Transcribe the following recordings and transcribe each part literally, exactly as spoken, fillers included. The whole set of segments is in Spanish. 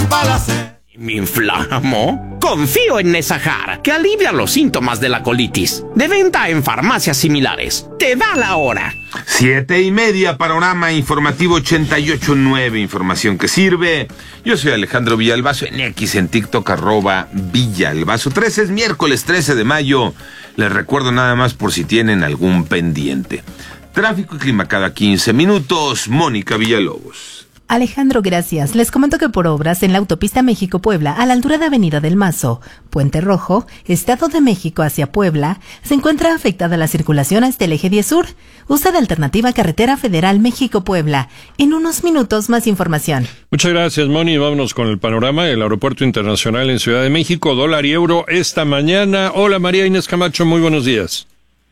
¿Me inflamo? Confío en Nesajar, que alivia los síntomas de la colitis. De venta en farmacias similares. Te da la hora. Siete y media, panorama informativo ochenta y ocho punto nueve, información que sirve. Yo soy Alejandro Villalbazo, en X, en TikTok, arroba Villalbazo. trece es miércoles trece de mayo. Les recuerdo nada más por si tienen algún pendiente. Tráfico y clima cada quince minutos. Mónica Villalobos. Alejandro, gracias. Les comento que por obras en la autopista México-Puebla, a la altura de Avenida del Mazo, Puente Rojo, Estado de México hacia Puebla, se encuentra afectada la circulación hasta el eje diez sur. Usa de alternativa carretera federal México-Puebla. En unos minutos más información. Muchas gracias, Moni. Vámonos con el panorama. El Aeropuerto Internacional en Ciudad de México, dólar y euro esta mañana. Hola, María Inés Camacho, muy buenos días.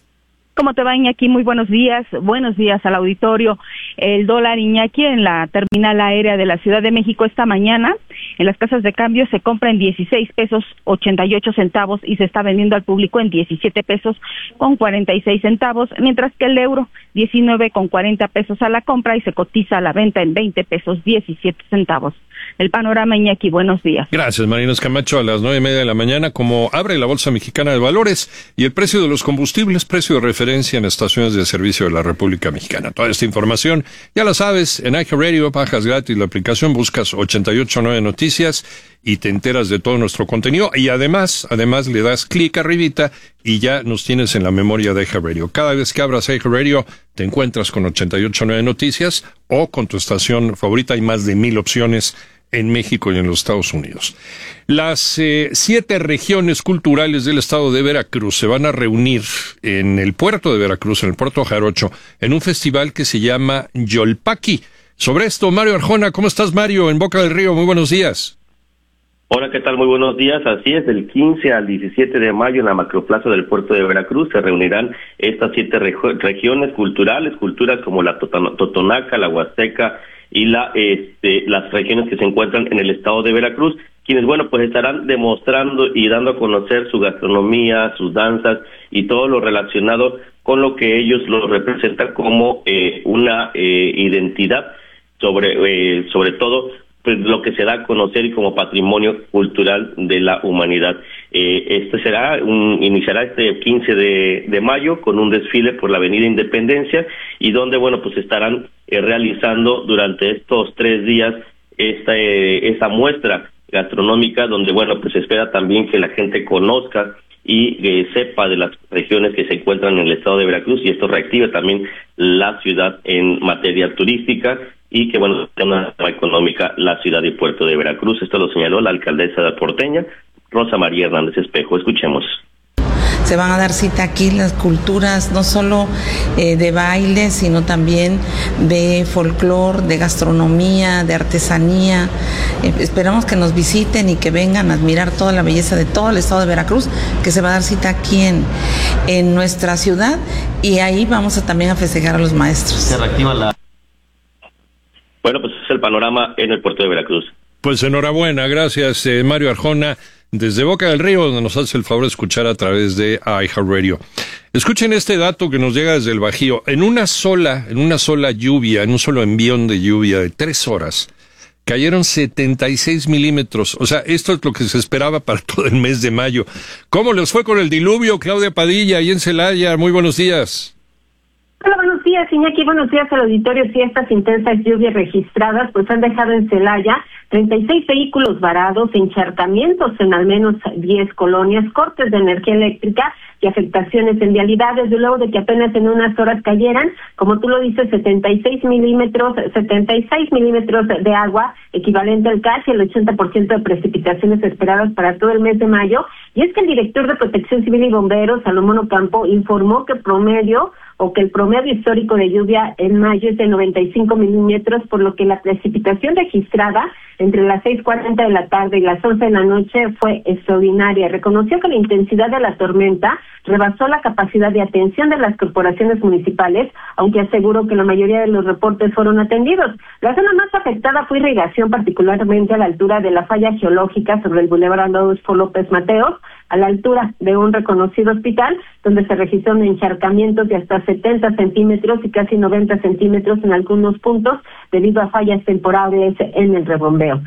¿Cómo te va, Iñaki? Muy buenos días. Buenos días al auditorio. El dólar, Iñaki, en la terminal aérea de la Ciudad de México esta mañana, en las casas de cambio se compra en dieciséis pesos ochenta y ocho centavos y se está vendiendo al público en diecisiete pesos con cuarenta y seis centavos, mientras que el euro diecinueve con cuarenta pesos a la compra y se cotiza a la venta en veinte pesos diecisiete centavos. El panorama, Iñaki, buenos días. Gracias, María Inés Camacho. A las nueve y media de la mañana, como abre la Bolsa Mexicana de Valores y el precio de los combustibles, precio de referencia en estaciones de servicio de la República Mexicana. Toda esta información, ya la sabes, en iHeartRadio, bajas gratis la aplicación, buscas ochenta y ocho punto nueve Noticias y te enteras de todo nuestro contenido. Y además, además le das clic arribita y ya nos tienes en la memoria de iHeartRadio. Cada vez que abras iHeartRadio, te encuentras con ochenta y ocho punto nueve Noticias o con tu estación favorita. Hay más de mil opciones en México y en los Estados Unidos. Las eh, siete regiones culturales del estado de Veracruz se van a reunir en el puerto de Veracruz, en el puerto Jarocho, en un festival que se llama Yolpaqui. Sobre esto, Mario Arjona. ¿Cómo estás, Mario? En Boca del Río, muy buenos días. Hola, ¿qué tal? Muy buenos días. Así es, del quince al diecisiete de mayo en la macroplaza del puerto de Veracruz se reunirán estas siete reg- regiones culturales, culturas como la Totonaca, la Huasteca y la este, las regiones que se encuentran en el estado de Veracruz, quienes, bueno, pues estarán demostrando y dando a conocer su gastronomía, sus danzas y todo lo relacionado con lo que ellos lo representan como eh, una eh, identidad, sobre eh, sobre todo pues, lo que se da a conocer y como patrimonio cultural de la humanidad. Eh, este será un, iniciará este quince de mayo con un desfile por la Avenida Independencia y donde, bueno, pues estarán eh, realizando durante estos tres días esta eh, esa muestra gastronómica donde, bueno, pues se espera también que la gente conozca y eh, sepa de las regiones que se encuentran en el estado de Veracruz y esto reactive también la ciudad en materia turística y que, bueno, tenga una económica la ciudad y puerto de Veracruz. Esto lo señaló la alcaldesa de porteña, Rosa María Hernández Espejo. Escuchemos. Se van a dar cita aquí las culturas, no solo eh, de baile, sino también de folclor, de gastronomía, de artesanía. Eh, esperamos que nos visiten y que vengan a admirar toda la belleza de todo el estado de Veracruz, que se va a dar cita aquí en, en nuestra ciudad y ahí vamos a también a festejar a los maestros. Se reactiva la... Bueno, pues es el panorama en el puerto de Veracruz. Pues enhorabuena, gracias, eh, Mario Arjona, desde Boca del Río, donde nos hace el favor de escuchar a través de iHeartRadio. Escuchen este dato que nos llega desde el Bajío. En una sola, en una sola lluvia, en un solo envión de lluvia de tres horas, cayeron setenta y seis milímetros. O sea, esto es lo que se esperaba para todo el mes de mayo. ¿Cómo les fue con el diluvio, Claudia Padilla, ahí en Celaya? Muy buenos días. Hola, buenos días, Iñaki. Buenos días al auditorio. Sí, estas intensas lluvias registradas pues han dejado en Celaya treinta y seis vehículos varados, encharcamientos en al menos diez colonias, cortes de energía eléctrica y afectaciones en vialidades, luego de que apenas en unas horas cayeran, como tú lo dices, setenta y seis milímetros, setenta y seis milímetros de agua, equivalente al casi el ochenta por ciento de precipitaciones esperadas para todo el mes de mayo. Y es que el director de Protección Civil y Bomberos, Salomón Ocampo, informó que promedio o que el promedio histórico de lluvia en mayo es de noventa y cinco milímetros, por lo que la precipitación registrada entre las seis cuarenta de la tarde y las once de la noche fue extraordinaria. Reconoció que la intensidad de la tormenta rebasó la capacidad de atención de las corporaciones municipales, aunque aseguró que la mayoría de los reportes fueron atendidos. La zona más afectada fue irrigación, particularmente a la altura de la falla geológica sobre el Boulevard Adolfo López Mateos, a la altura de un reconocido hospital, donde se registraron encharcamientos de hasta setenta centímetros y casi noventa centímetros en algunos puntos, debido a fallas temporales en el rebombeo.